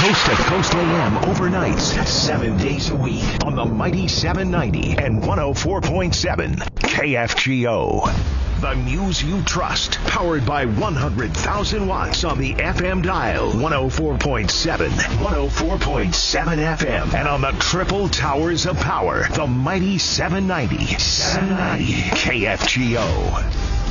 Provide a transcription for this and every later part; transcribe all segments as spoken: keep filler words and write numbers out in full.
Coast to Coast A M overnights, seven days a week on the mighty seven ninety and one oh four point seven K F G O. The news you trust, powered by one hundred thousand watts on the F M dial, one oh four point seven, one oh four point seven F M, and on the triple towers of power, the mighty seven ninety, seven ninety K F G O.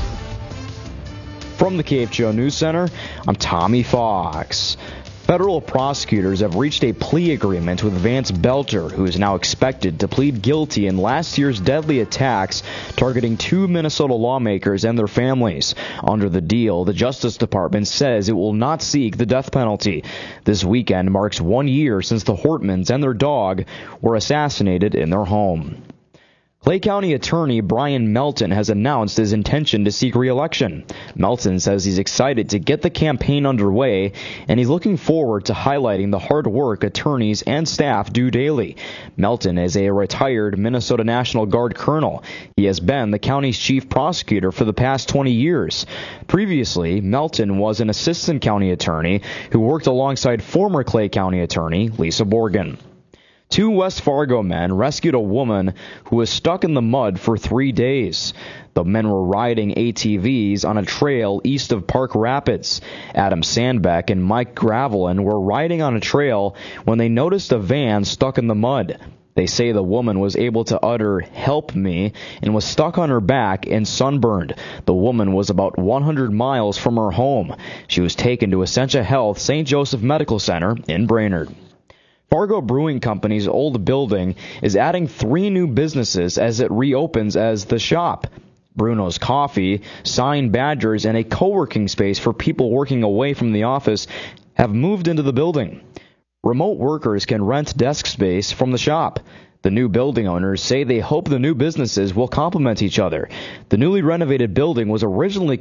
From the K F G O News Center, I'm Tommy Fox. Federal prosecutors have reached a plea agreement with Vance Belter, who is now expected to plead guilty in last year's deadly attacks targeting two Minnesota lawmakers and their families. Under the deal, the Justice Department says it will not seek the death penalty. This weekend marks one year since the Hortmans and their dog were assassinated in their home. Clay County Attorney Brian Melton has announced his intention to seek re-election. Melton says he's excited to get the campaign underway, and he's looking forward to highlighting the hard work attorneys and staff do daily. Melton is a retired Minnesota National Guard colonel. He has been the county's chief prosecutor for the past twenty years. Previously, Melton was an assistant county attorney who worked alongside former Clay County Attorney Lisa Borgen. Two West Fargo men rescued a woman who was stuck in the mud for three days. The men were riding A T Vs on a trail east of Park Rapids. Adam Sandbeck and Mike Gravelin were riding on a trail when they noticed a van stuck in the mud. They say the woman was able to utter, "Help me," and was stuck on her back and sunburned. The woman was about one hundred miles from her home. She was taken to Essentia Health Saint Joseph Medical Center in Brainerd. Fargo Brewing Company's old building is adding three new businesses as it reopens as The Shop. Bruno's Coffee, Sign Badgers, and a co-working space for people working away from the office have moved into the building. Remote workers can rent desk space from The Shop. The new building owners say they hope the new businesses will complement each other. The newly renovated building was originally